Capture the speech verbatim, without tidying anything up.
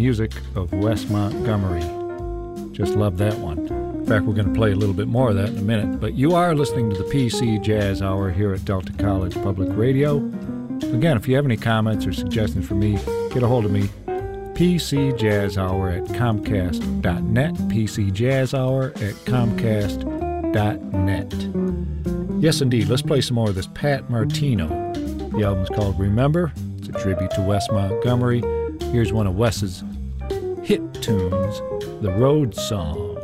music of Wes Montgomery. Just love that one. In fact, we're going to play a little bit more of that in a minute. But you are listening to the P C Jazz Hour here at Delta College Public Radio. Again, if you have any comments or suggestions for me, get a hold of me. P C Jazz Hour at Comcast dot net. P C Jazz Hour at Comcast dot net. Yes, indeed. Let's play some more of this Pat Martino. The album's called Remember. It's a tribute to Wes Montgomery. Here's one of Wes's hit tunes, The Road Song.